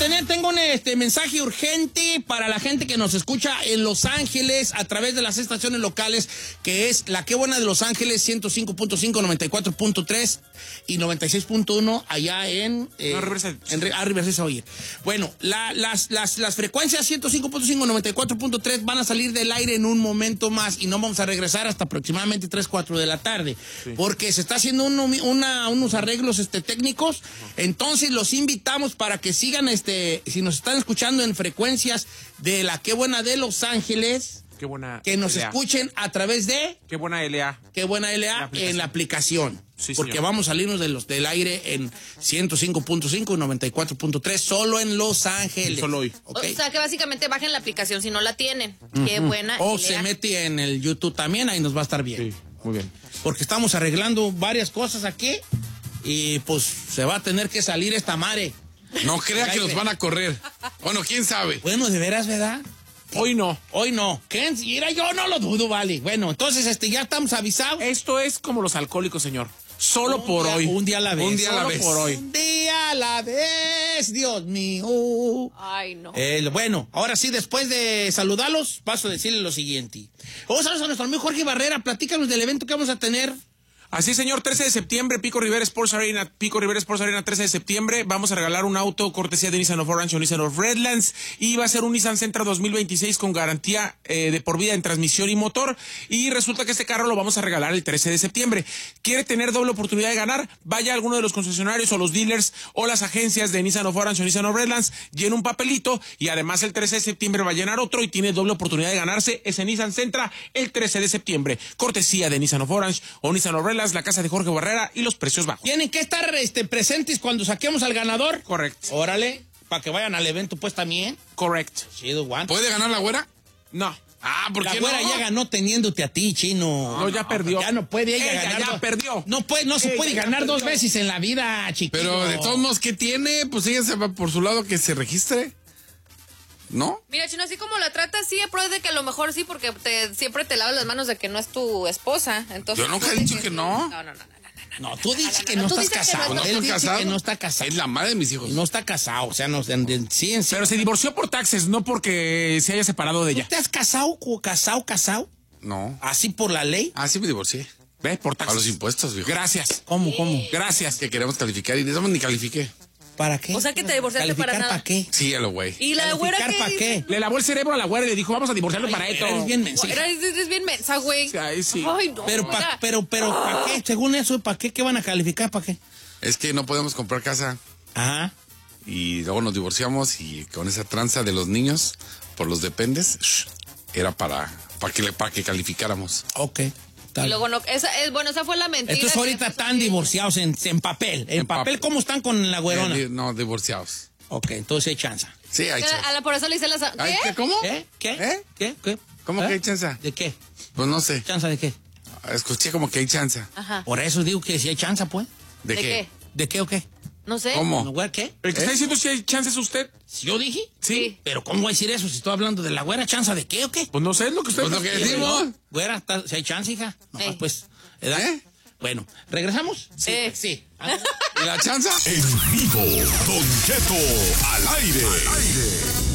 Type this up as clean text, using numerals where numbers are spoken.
tengo un mensaje urgente para la gente que nos escucha en Los Ángeles a través de las estaciones locales, que es La Qué Buena de Los Ángeles, 105.5, 94.3 y 96.1 allá en Riverside. Oye. Bueno, las frecuencias 105.5, 94.3 van a salir del aire en un momento más y no vamos a regresar hasta aproximadamente 3, 4 de la tarde, porque se está haciendo unos arreglos técnicos. Entonces los invitamos para que sigan, si nos están escuchando en frecuencias de La Qué Buena de Los Ángeles, Qué buena que nos LA. Escuchen a través de Qué Buena LA. Qué Buena LA en la aplicación. Sí, porque señor. vamos a salirnos del aire en 105.5 y 94.3 solo en Los Ángeles. Solo hoy. ¿Okay? O sea que básicamente bajen la aplicación si no la tienen. Qué buena. O idea. se mete en el YouTube también, ahí nos va a estar bien. Sí, muy bien. Porque estamos arreglando varias cosas aquí y pues se va a tener que salir esta madre. No crea que nos van a correr. Bueno, quién sabe. Bueno, de veras, ¿verdad? Hoy no. Hoy no. ¿Quién? Mira, yo no lo dudo, vale. Bueno, entonces ya estamos avisados. Esto es como los alcohólicos, señor. Solo por hoy. Un día a la vez. Un día a la Solo vez. por hoy. Un día a la vez, Dios mío. Ay, no. Bueno, ahora sí, después de saludarlos, paso a decirles lo siguiente. Saludos a nuestro amigo Jorge Barrera. Platícanos del evento que vamos a tener. Así, señor, 13 de septiembre, Pico Rivera Sports Arena, 13 de septiembre, vamos a regalar un auto cortesía de Nissan of Orange o Nissan of Redlands, y va a ser un Nissan Sentra 2026 con garantía de por vida en transmisión y motor, y resulta que este carro lo vamos a regalar el 13 de septiembre. ¿Quiere tener doble oportunidad de ganar? Vaya a alguno de los concesionarios o los dealers o las agencias de Nissan of Orange o Nissan of Redlands, llena un papelito, y además el 13 de septiembre va a llenar otro y tiene doble oportunidad de ganarse ese Nissan Sentra el 13 de septiembre, cortesía de Nissan of Orange o Nissan of Redlands, la casa de Jorge Barrera y los precios bajos. Tienen que estar presentes cuando saquemos al ganador. Correcto. Órale, para que vayan al evento pues también. Correcto. Chido, Juan. ¿Puede ganar la güera? No. Ah, ¿por La qué güera no? ya ganó teniéndote a ti, chino. No, ya perdió. Ya no puede ella ganar. ya perdió. No se puede ya ganar dos perdió. veces en la vida, chiquito. Pero de todos modos, ¿qué tiene? Pues ella se va por su lado que se registre. ¿No? Mira, Chino, así como la tratas, sí, pero es de que a lo mejor sí, porque siempre te lavas las manos de que no es tu esposa. Entonces, Yo nunca he puede dicho sí. que no. No. No, tú dices que no Tú estás dices que casado. no. No Él estoy dice casado. que no está casado. Es la madre de mis hijos. No está casado, o sea, no, sí, en sí. Pero se divorció por taxes, no porque se haya separado de ¿Tú ella. te has casado? No. ¿Así por la ley? Ah, sí me divorcié. ¿Ves? Por A taxes. los impuestos, viejo. Gracias. ¿Cómo? Gracias. Que queremos calificar y de eso ni califiqué. ¿Para qué? O sea, que te divorciaste para ¿Calificar nada. para qué? Sí, a lo güey. ¿Y la güera ¿Calificar qué para dice? qué? Le lavó el cerebro a la güera y le dijo, vamos a divorciarlo para esto. Eres bien mensa. Eres bien mensa, güey. Ay, sí. Ay, no. Pero, Mira, ¿para qué? Según eso, ¿para qué? ¿Qué van a calificar? ¿Para qué? Es que no podemos comprar casa Ajá. y luego nos divorciamos y con esa tranza de los niños por los dependes, era para que calificáramos. Ok. y luego no, esa fue la mentira. Entonces ahorita que están divorciados en papel. En papel, ¿cómo están con la güerona? No, divorciados. Ok, entonces hay chance. Sí, hay chance. por eso le hice las... Ay, ¿Qué? ¿cómo? ¿Qué? ¿Eh? ¿Qué? ¿Cómo ¿Eh? que hay chance? ¿De qué? Pues no sé. ¿Chance de qué? Escuché como que hay chance. Ajá. Por eso digo que si hay chance, pues. ¿De ¿De qué? qué? ¿De qué o qué? No sé. ¿Cómo? ¿La güera qué? ¿El que está diciendo si hay chances usted? ¿Si yo dije? Sí. ¿Pero cómo voy a decir eso si estoy hablando de la güera? ¿Chance de qué o qué? Pues no sé, es lo que usted... Pues lo que decimos. Güera, si hay chance, hija. No, pues, ¿verdad? ¿Eh? Bueno, ¿regresamos? Sí. ¿Y la chanza? En vivo, Don Cheto al aire.